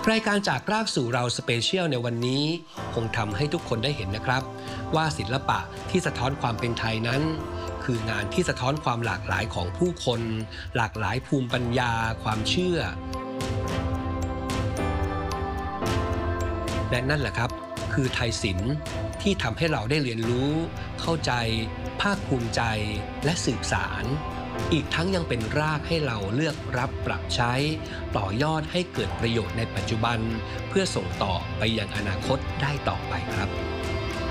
รายการจากรากสู่เราสเปเชียลในวันนี้คงทำให้ทุกคนได้เห็นนะครับว่าศิลปะที่สะท้อนความเป็นไทยนั้นคืองานที่สะท้อนความหลากหลายของผู้คนหลากหลายภูมิปัญญาความเชื่อและนั่นแหละครับคือไทยศิลป์ที่ทำให้เราได้เรียนรู้เข้าใจภาคภูมิใจและสืบสานอีกทั้งยังเป็นรากให้เราเลือกรับปรับใช้ต่อยอดให้เกิดประโยชน์ในปัจจุบันเพื่อส่งต่อไปยังอนาคตได้ต่อไปครับ